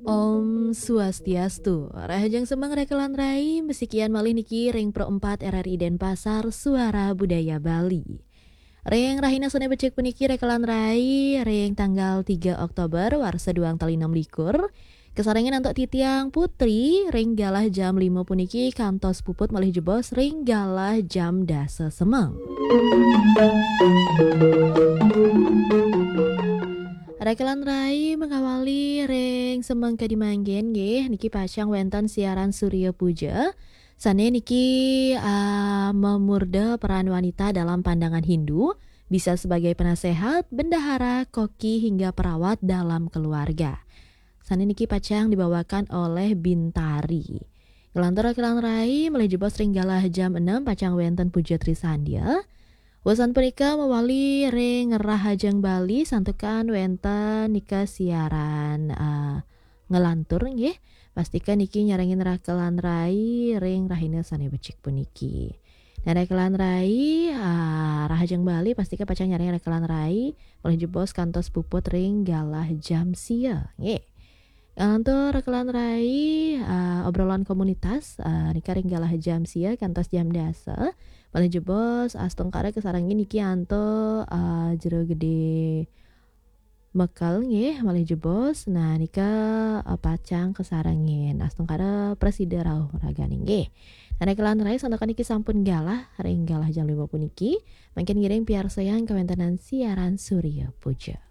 Om Swastiastu, Rahajang Semang Rekelan Rai, Mesikian Malih Niki, Ring Pro 4 RRI Denpasar, Suara Budaya Bali. Ring Rahina Sune Becek Puniki Rekelan Rai, Ring tanggal 3 Oktober, Warsa Duang Tali 6 likur. Kesarengan untuk Titiang Putri, Ring Galah jam 5 puniki, Kantos Puput Malih Jebos, Ring Galah jam Dase Semang. Rekelan Rai mengawali ring semang kadimanggen nggih niki pasang wenten siaran Surya Puja. Sane niki memurda peran wanita dalam pandangan Hindu, bisa sebagai penasehat, bendahara, koki hingga perawat dalam keluarga. Sane niki pacang dibawakan oleh Bintari. Gelantor Rekelan Rai mulai jebos ring galah jam 6 pacang wenten Puja Trisandia. Wasan perika mewali ring Rahajang Bali santukan wenten nika siaran ngelantur nggih. Pastikan niki nyarengin Rekelan Rai ring Rahina Sane Becik puniki. Nah Rekelan Rai Rahajang Bali pastikan pacang nyarengin Rekelan Rai oleh jebos kantos puput ring galah jam sia nggih. Untuk Rekelan Rai obrolan komunitas nika ring galah jam sia kantos jam dasa. Malih jebos astung kare kesarangin niki anto jero gede mekal nggih malih jebos. Nah nika pacang kesarangin astung kare presida rauh ragani nggih. Nah Rekelan Rai santokan niki sampun galah ring galah jam 5 puniki. Mangken ngiring piar sayang kawentanan siaran Surya Puja.